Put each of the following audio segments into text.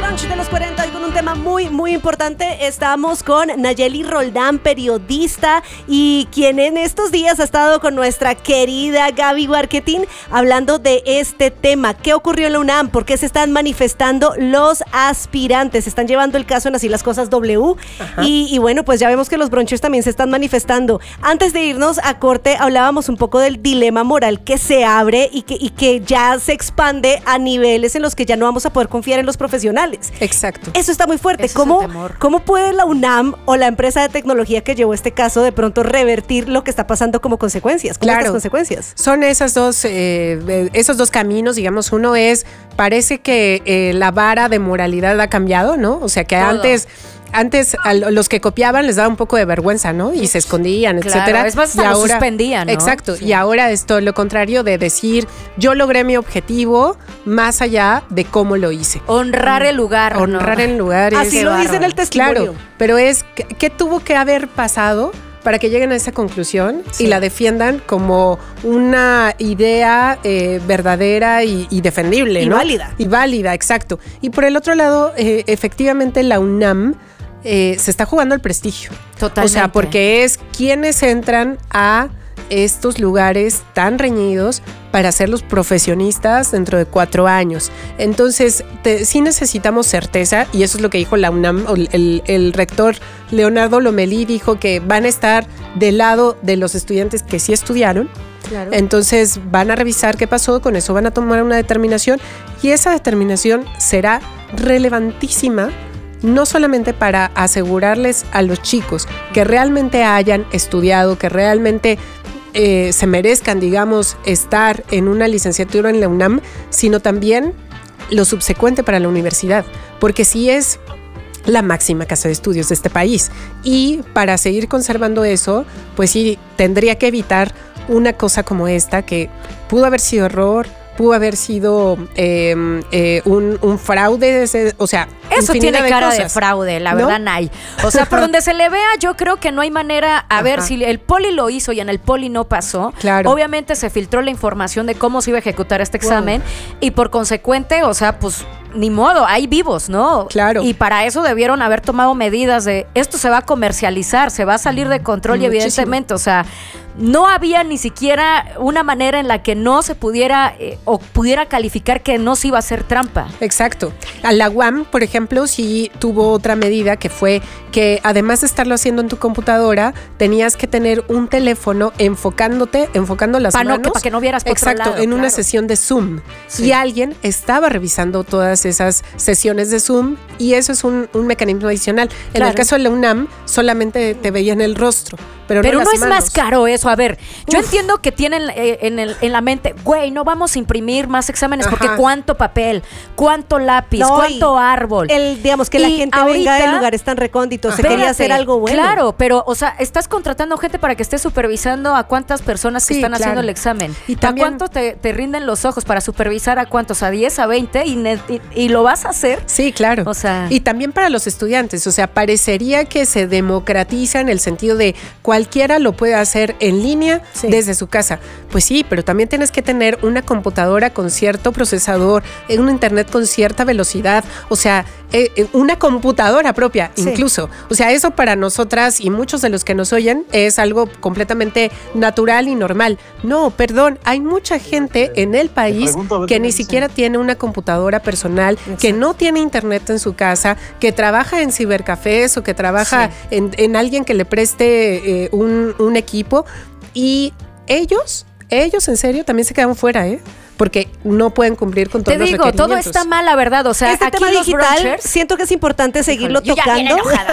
brunch de los 40 y con un tema muy, muy importante. Estamos con Nayeli Roldán, periodista y quien en estos días ha estado con nuestra querida Gaby Barquetín hablando de este tema. ¿Qué ocurrió en la UNAM? ¿Por qué se están manifestando los aspirantes? Se están llevando el caso en Así las Cosas W. Y bueno, pues ya vemos que los brunchers también se están manifestando. Antes de irnos a corte, hablábamos un poco del dilema moral que se abre y que ya se expande a niveles en los que ya no vamos a poder confiar en los profesionales. Exacto. Eso está muy fuerte. Eso es el temor. ¿Cómo puede la UNAM o la empresa de tecnología que llevó este caso de pronto revertir lo que está pasando como consecuencias? Claro. Consecuencias. Son esos dos caminos, digamos. Uno es, parece que la vara de moralidad ha cambiado, ¿no? O sea, que antes a los que copiaban les daba un poco de vergüenza, ¿no? Y se escondían, etcétera. Es más, lo suspendían, ¿no? Exacto. Sí. Y ahora es todo lo contrario de decir, yo logré mi objetivo más allá de cómo lo hice. Honrar el lugar. Honrar el lugar. Así lo dice en el testimonio. Claro, pero es, ¿qué tuvo que haber pasado para que lleguen a esa conclusión y la defiendan como una idea verdadera y defendible, ¿no? Y válida, exacto. Y por el otro lado, efectivamente la UNAM se está jugando el prestigio. Totalmente. O sea, porque es quienes entran a estos lugares tan reñidos para ser los profesionistas dentro de 4 años. Entonces, sí necesitamos certeza, y eso es lo que dijo la UNAM. El rector Leonardo Lomelí dijo que van a estar del lado de los estudiantes que sí estudiaron. Claro. Entonces van a revisar qué pasó, con eso van a tomar una determinación, y esa determinación será relevantísima no solamente para asegurarles a los chicos que realmente hayan estudiado, que realmente se merezcan, digamos, estar en una licenciatura en la UNAM, sino también lo subsecuente para la universidad, porque sí es la máxima casa de estudios de este país, y para seguir conservando eso, pues sí tendría que evitar una cosa como esta, que pudo haber sido error, pudo haber sido un fraude, o sea, eso tiene cara cosas de fraude, la verdad, ¿no? O sea, por donde se le vea, yo creo que no hay manera. A ver, si el Poli lo hizo y en el Poli no pasó, claro. Obviamente se filtró la información de cómo se iba a ejecutar este examen, y por consecuente, o sea, pues ni modo, hay vivos, ¿no? Claro. Y para eso debieron haber tomado medidas de esto se va a comercializar, se va a salir de control. Muchísimo. Y evidentemente, o sea, no había ni siquiera una manera en la que no se pudiera o pudiera calificar que no se iba a hacer trampa. Exacto. A la UAM, por ejemplo, sí tuvo otra medida, que fue que además de estarlo haciendo en tu computadora, tenías que tener un teléfono enfocando las manos. Para que no vieras por exacto, otro lado, en una sesión de Zoom. Sí. Y alguien estaba revisando todas esas sesiones de Zoom, y eso es un mecanismo adicional. En el caso de la UNAM, solamente te veían el rostro. Pero no es más caro eso. A ver, yo entiendo que tienen en la mente, güey, no vamos a imprimir más exámenes. Ajá. Porque cuánto papel, cuánto lápiz, cuánto árbol. Digamos que la gente ahorita venga de lugares tan recónditos, se quería hacer algo bueno. Claro, pero, o sea, estás contratando gente para que esté supervisando a cuántas personas que están haciendo el examen. Y también, ¿a cuánto te rinden los ojos para supervisar a cuántos? ¿A 10, a 20? ¿Y lo vas a hacer? Sí, claro. O sea, y también para los estudiantes, o sea, parecería que se democratiza en el sentido de cualquiera lo puede hacer en línea desde su casa. Pues sí, pero también tienes que tener una computadora con cierto procesador, un internet con cierta velocidad, o sea, una computadora propia incluso. O sea, eso para nosotras y muchos de los que nos oyen es algo completamente natural y normal. No, perdón, hay mucha gente en el país que ni siquiera tiene una computadora personal, que no tiene internet en su casa, que trabaja en cibercafés o que trabaja en alguien que le preste un equipo, y ellos en serio también se quedan fuera, porque no pueden cumplir con todos los requerimientos. Todo está mal, la verdad. O sea, este aquí tema digital brunchers, siento que es importante seguirlo tocando.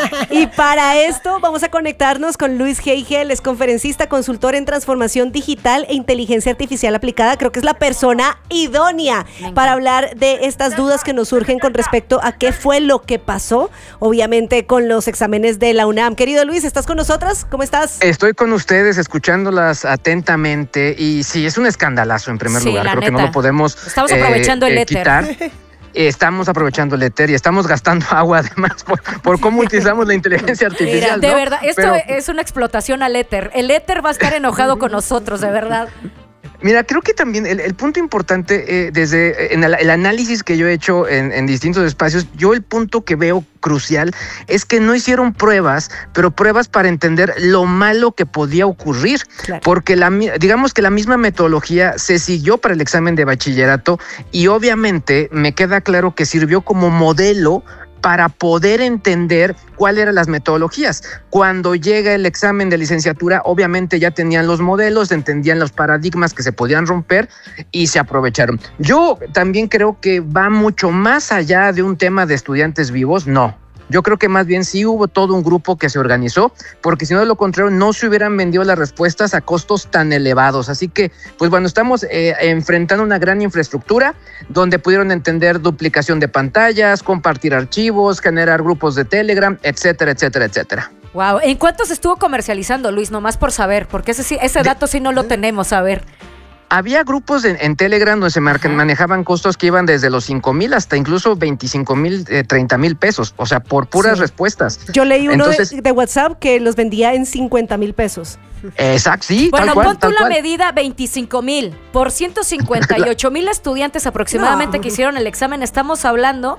Y para esto vamos a conectarnos con Luis Heigel, es conferencista, consultor en transformación digital e inteligencia artificial aplicada. Creo que es la persona idónea para hablar de estas dudas que nos surgen con respecto a qué fue lo que pasó, obviamente, con los exámenes de la UNAM. Querido Luis, ¿estás con nosotras? ¿Cómo estás? Estoy con ustedes, escuchándolas atentamente, y sí, es un escandalazo en primer lugar. Creo que no lo podemos aprovechando el éter. Quitar. Estamos aprovechando el éter y estamos gastando agua además por cómo utilizamos la inteligencia artificial. Mira, de verdad, esto es una explotación al éter. El éter va a estar enojado con nosotros, de verdad. Mira, creo que también el punto importante desde el análisis que yo he hecho en distintos espacios, yo el punto que veo crucial es que no hicieron pruebas, pero pruebas para entender lo malo que podía ocurrir, claro. Porque digamos que la misma metodología se siguió para el examen de bachillerato y obviamente me queda claro que sirvió como modelo para poder entender cuáles eran las metodologías. Cuando llega el examen de licenciatura, obviamente ya tenían los modelos, entendían los paradigmas que se podían romper y se aprovecharon. Yo también creo que va mucho más allá de un tema de estudiantes vivos, no. Yo creo que más bien sí hubo todo un grupo que se organizó, porque si no, de lo contrario, no se hubieran vendido las respuestas a costos tan elevados. Así que, pues bueno, estamos enfrentando una gran infraestructura donde pudieron entender duplicación de pantallas, compartir archivos, generar grupos de Telegram, etcétera, etcétera, etcétera. Wow. ¿En cuánto se estuvo comercializando, Luis? Nomás por saber, porque ese dato sí no lo tenemos, a ver. Había grupos en Telegram donde se manejaban costos que iban desde los 5,000 hasta incluso 25,000, 30,000 pesos, o sea, por puras respuestas. Yo leí uno de WhatsApp que los vendía en 50,000 pesos. Exacto, sí. Bueno, pon tú la medida 25,000 por 158,000 estudiantes aproximadamente que hicieron el examen. Estamos hablando,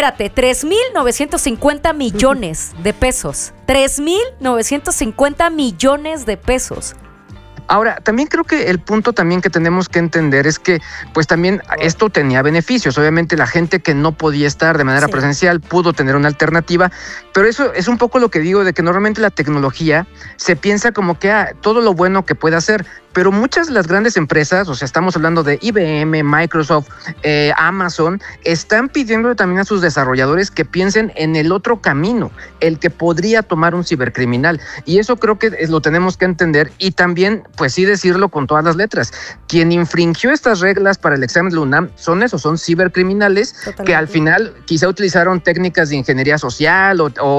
3,950 millones de pesos. 3,950 millones de pesos. Ahora, también creo que el punto también que tenemos que entender es que pues también esto tenía beneficios. Obviamente la gente que no podía estar de manera presencial pudo tener una alternativa, pero eso es un poco lo que digo de que normalmente la tecnología se piensa como que todo lo bueno que puede hacer, pero muchas de las grandes empresas, o sea, estamos hablando de IBM, Microsoft, Amazon, están pidiendo también a sus desarrolladores que piensen en el otro camino, el que podría tomar un cibercriminal. Y eso creo que lo tenemos que entender y también, pues sí decirlo con todas las letras. Quien infringió estas reglas para el examen de la UNAM son cibercriminales. Totalmente. Que al final quizá utilizaron técnicas de ingeniería social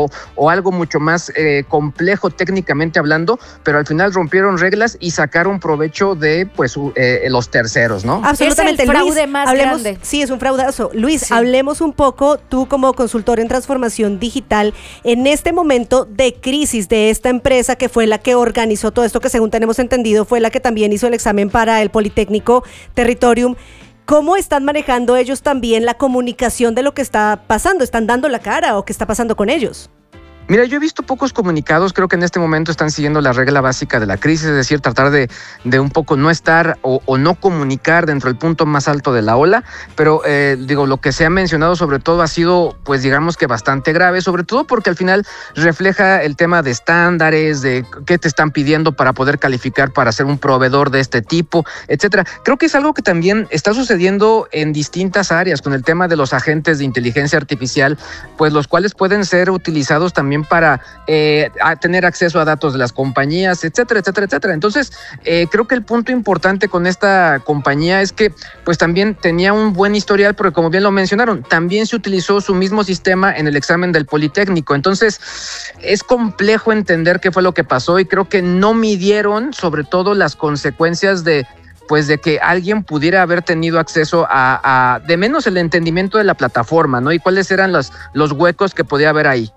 o algo mucho más complejo técnicamente hablando, pero al final rompieron reglas y sacaron provecho de pues los terceros, ¿no? Absolutamente. Es el fraude más grande. Sí, es un fraudazo. Luis, hablemos un poco, tú como consultor en transformación digital, en este momento de crisis de esta empresa que fue la que organizó todo esto, que según tenemos entendido fue la que también hizo el examen para el Politécnico Territorium. ¿Cómo están manejando ellos también la comunicación de lo que está pasando? ¿Están dando la cara o qué está pasando con ellos? Mira, yo he visto pocos comunicados, creo que en este momento están siguiendo la regla básica de la crisis, es decir, tratar de un poco no estar o no comunicar dentro del punto más alto de la ola, pero lo que se ha mencionado sobre todo ha sido, pues digamos que bastante grave, sobre todo porque al final refleja el tema de estándares, de qué te están pidiendo para poder calificar para ser un proveedor de este tipo, etcétera. Creo que es algo que también está sucediendo en distintas áreas con el tema de los agentes de inteligencia artificial, pues los cuales pueden ser utilizados también para tener acceso a datos de las compañías, etcétera, etcétera, etcétera. Entonces, creo que el punto importante con esta compañía es que pues también tenía un buen historial, porque como bien lo mencionaron, también se utilizó su mismo sistema en el examen del Politécnico. Entonces, es complejo entender qué fue lo que pasó y creo que no midieron sobre todo las consecuencias de que alguien pudiera haber tenido acceso a de menos el entendimiento de la plataforma, ¿no? Y cuáles eran los huecos que podía haber ahí.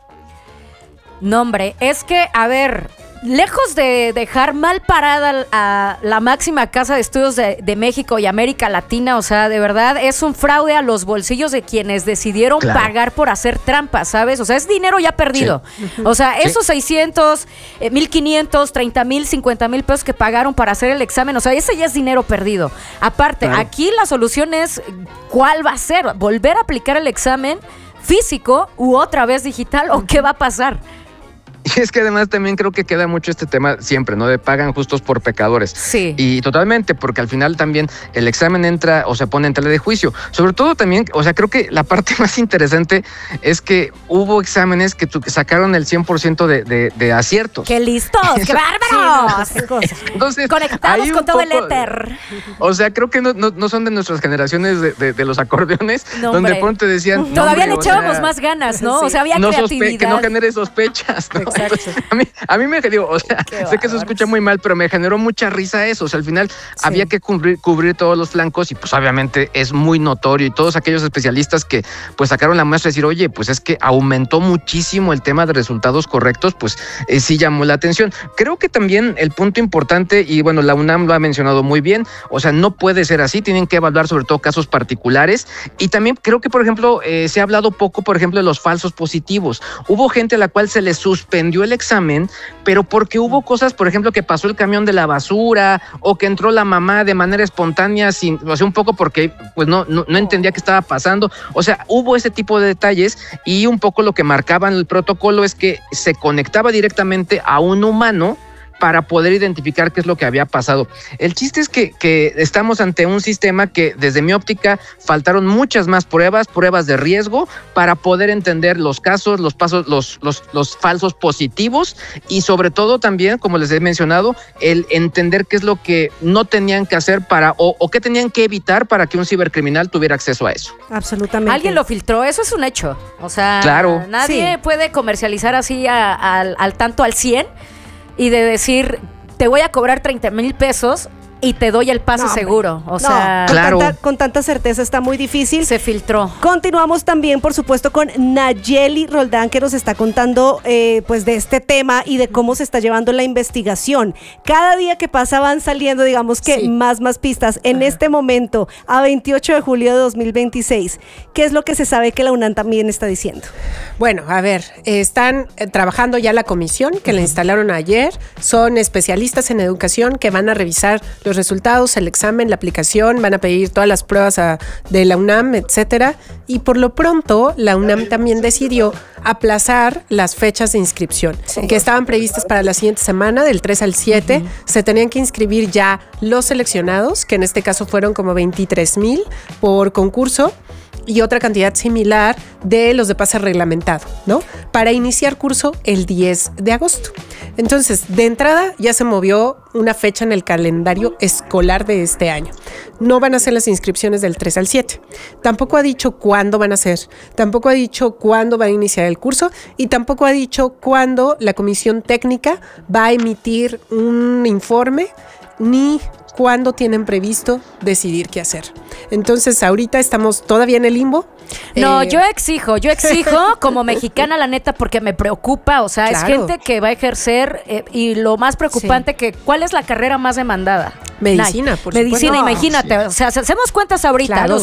No, hombre, es que, a ver, lejos de dejar mal parada a la máxima casa de estudios de México y América Latina, o sea, de verdad es un fraude a los bolsillos de quienes decidieron pagar por hacer trampas, ¿sabes? O sea, es dinero ya perdido. Sí. O sea, esos 600, 1,500, 30,000, 50,000 pesos que pagaron para hacer el examen, o sea, ese ya es dinero perdido. Aparte, aquí la solución es, ¿cuál va a ser? ¿Volver a aplicar el examen físico u otra vez digital o qué va a pasar? Y es que además también creo que queda mucho este tema siempre, ¿no? De pagan justos por pecadores. Sí. Y totalmente, porque al final también el examen entra o se pone en tela de juicio. Sobre todo también, o sea, creo que la parte más interesante es que hubo exámenes que sacaron el 100% de aciertos. ¡Qué listos! ¡Qué bárbaros! Entonces, conectados con todo el éter. O sea, creo que no son de nuestras generaciones de los acordeones, no, donde pronto decían... Todavía le echábamos más ganas, ¿no? Sí. O sea, había creatividad. Que no genere sospechas, ¿no? Entonces, a mí me digo, o sea, sé que se escucha muy mal, pero me generó mucha risa eso. O sea, al final había que cubrir todos los flancos y pues obviamente es muy notorio y todos aquellos especialistas que pues sacaron la muestra y decir, oye, pues es que aumentó muchísimo el tema de resultados correctos, pues sí llamó la atención. Creo que también el punto importante, y bueno, la UNAM lo ha mencionado muy bien, o sea, no puede ser así, tienen que evaluar sobre todo casos particulares y también creo que, por ejemplo, se ha hablado poco, por ejemplo, de los falsos positivos. Hubo gente a la cual se le suspendió el examen, pero porque hubo cosas, por ejemplo, que pasó el camión de la basura o que entró la mamá de manera espontánea, o sea, un poco porque pues no entendía qué estaba pasando. O sea, hubo ese tipo de detalles y un poco lo que marcaban el protocolo es que se conectaba directamente a un humano para poder identificar qué es lo que había pasado. El chiste es que estamos ante un sistema que desde mi óptica faltaron muchas más pruebas de riesgo para poder entender los casos, los falsos positivos y sobre todo también, como les he mencionado, el entender qué es lo que no tenían que hacer o qué tenían que evitar para que un cibercriminal tuviera acceso a eso. Absolutamente. Alguien lo filtró, eso es un hecho. O sea, claro. Nadie puede comercializar así al tanto al 100 y de decir, te voy a cobrar 30,000 pesos y te doy el pase seguro. O sea, claro. Con tanta certeza está muy difícil. Se filtró. Continuamos también, por supuesto, con Nayeli Roldán, que nos está contando pues de este tema y de cómo se está llevando la investigación. Cada día que pasa van saliendo, digamos que más pistas. En este momento, a 28 de julio de 2026, ¿qué es lo que se sabe que la UNAM también está diciendo? Bueno, a ver, están trabajando ya la comisión que la instalaron ayer. Son especialistas en educación que van a revisar los resultados, el examen, la aplicación, van a pedir todas las pruebas de la UNAM, etcétera. Y por lo pronto, la UNAM también decidió aplazar las fechas de inscripción, que estaban previstas para la siguiente semana, del 3 al 7. Se tenían que inscribir ya los seleccionados, que en este caso fueron como 23,000 por concurso, y otra cantidad similar de los de pase reglamentado, ¿no? Para iniciar curso el 10 de agosto. Entonces, de entrada ya se movió una fecha en el calendario escolar de este año. No van a ser las inscripciones del 3 al 7. Tampoco ha dicho cuándo van a ser, tampoco ha dicho cuándo va a iniciar el curso y tampoco ha dicho cuándo la comisión técnica va a emitir un informe ni cuándo tienen previsto decidir qué hacer. Entonces, ahorita estamos todavía en el limbo. No, yo exijo como mexicana, la neta, porque me preocupa, o sea, claro. Es gente que va a ejercer y lo más preocupante que, ¿cuál es la carrera más demandada? Medicina, por supuesto. Medicina, imagínate, o sea, hacemos cuentas ahorita, claro.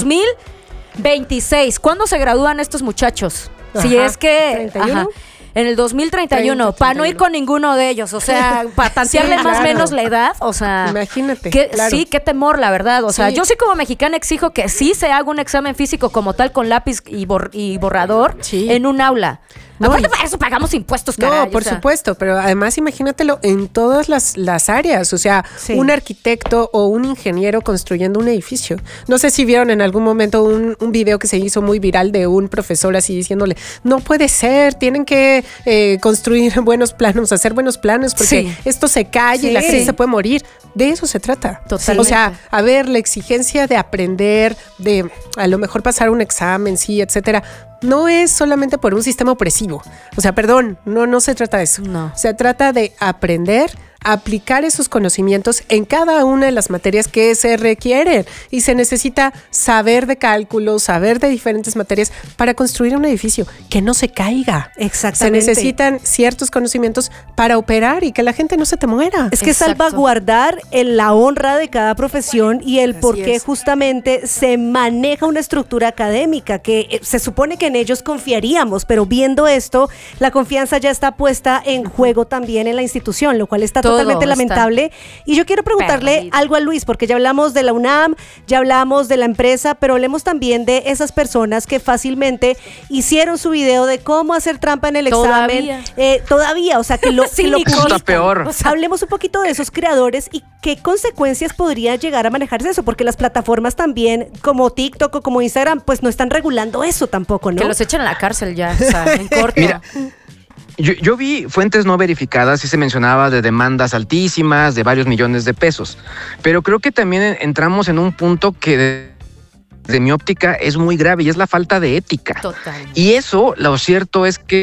2026, ¿cuándo se gradúan estos muchachos? Ajá, si es que... 31. En el 2031, para no ir con ninguno de ellos, o sea, para tantearle más o menos la edad, o sea... Imagínate, Sí, qué temor, la verdad, o sea, yo sí como mexicana exijo que sí se haga un examen físico como tal con lápiz y borrador en un aula. No, aparte, para eso pagamos impuestos, caray. No, por supuesto, pero además imagínatelo en todas las áreas, o sea, un arquitecto o un ingeniero construyendo un edificio. No sé si vieron en algún momento un video que se hizo muy viral de un profesor así diciéndole, no puede ser, tienen que construir buenos planos, hacer buenos planos, porque esto se cae y la gente se puede morir. De eso se trata. Totalmente. O sea, a ver, la exigencia de aprender, de a lo mejor pasar un examen, etcétera, no es solamente por un sistema opresivo. O sea, perdón, no se trata de eso. No. Se trata de aprender, aplicar esos conocimientos en cada una de las materias que se requieren. Y se necesita saber de cálculo, saber de diferentes materias para construir un edificio que no se caiga. Exactamente. Se necesitan ciertos conocimientos para operar y que la gente no se te muera. Es que salvaguardar la honra de cada profesión y el por qué justamente se maneja una estructura académica que se supone que en ellos confiaríamos, pero viendo esto, la confianza ya está puesta en juego también en la institución, lo cual está totalmente lamentable. Y yo quiero preguntarle algo a Luis, porque ya hablamos de la UNAM, ya hablamos de la empresa, pero hablemos también de esas personas que fácilmente hicieron su video de cómo hacer trampa en el examen. Todavía, o sea, que lo está peor. O sea, hablemos un poquito de esos creadores y qué consecuencias podría llegar a manejarse eso, porque las plataformas también, como TikTok o como Instagram, pues no están regulando eso tampoco, ¿no? Que los echen a la cárcel ya, o sea, en corto. Mira, yo vi fuentes no verificadas y se mencionaba de demandas altísimas de varios millones de pesos, pero creo que también entramos en un punto que de mi óptica es muy grave y es la falta de ética. Total. Y eso, lo cierto es que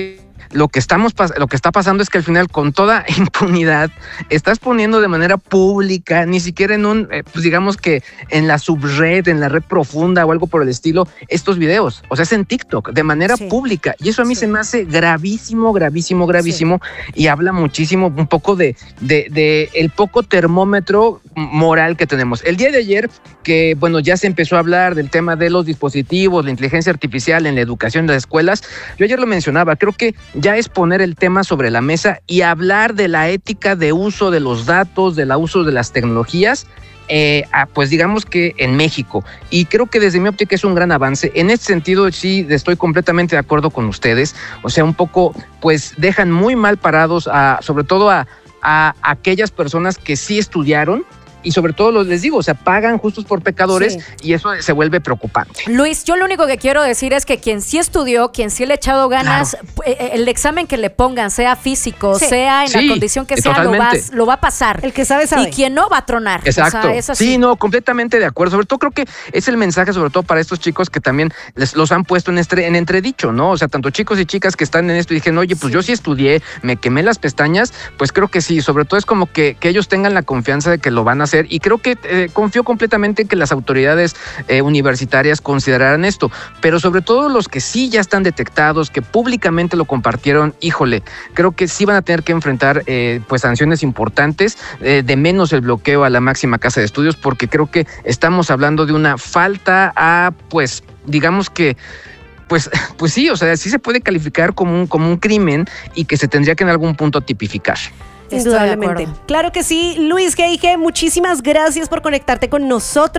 lo que está pasando es que al final, con toda impunidad, estás poniendo de manera pública, ni siquiera en un, pues digamos que en la subred, en la red profunda o algo por el estilo, estos videos. O sea, es en TikTok, de manera pública. Y eso a mí se me hace gravísimo. Y habla muchísimo un poco de el poco termómetro moral que tenemos. El día de ayer, que bueno, ya se empezó a hablar del tema de los dispositivos, la inteligencia artificial en la educación de las escuelas, yo ayer lo mencionaba, creo que ya es poner el tema sobre la mesa y hablar de la ética de uso de los datos, del uso de las tecnologías, pues digamos que en México. Y creo que desde mi óptica es un gran avance. En este sentido, sí, estoy completamente de acuerdo con ustedes. O sea, un poco, pues dejan muy mal parados sobre todo a aquellas personas que sí estudiaron. Y sobre todo, les digo, o sea, pagan justos por pecadores, y eso se vuelve preocupante. Luis, yo lo único que quiero decir es que quien sí estudió, quien sí le ha echado ganas, el examen que le pongan, sea físico, sea en la condición que sea, lo va a pasar. El que sabe. Y quien no va a tronar. Exacto. O sea, es así. Sí, no, completamente de acuerdo. Sobre todo creo que es el mensaje, sobre todo para estos chicos que también los han puesto en entredicho, ¿no? O sea, tanto chicos y chicas que están en esto y dijeron, oye, pues yo sí estudié, me quemé las pestañas, pues creo que sí. Sobre todo es como que ellos tengan la confianza de que lo van a hacer, y creo que confío completamente en que las autoridades universitarias considerarán esto, pero sobre todo los que sí ya están detectados, que públicamente lo compartieron, híjole, creo que sí van a tener que enfrentar pues sanciones importantes, de menos el bloqueo a la máxima casa de estudios, porque creo que estamos hablando de una falta a, pues, digamos que pues sí, o sea, sí se puede calificar como un crimen, y que se tendría que en algún punto tipificar. Indudablemente. Claro que sí. Luis Geige, muchísimas gracias por conectarte con nosotros.